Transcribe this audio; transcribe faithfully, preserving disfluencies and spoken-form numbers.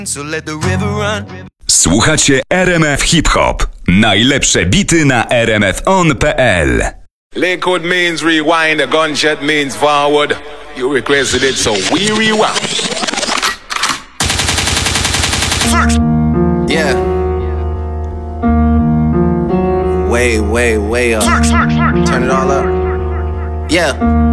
So let the river run. Słuchacie R M F Hip Hop. Najlepsze bity na r m f on kropka p l. Liquid means rewind, a gunshot means forward. You requested it, so we rewind. Yeah. Way, way, way up. Turn it all up. Yeah.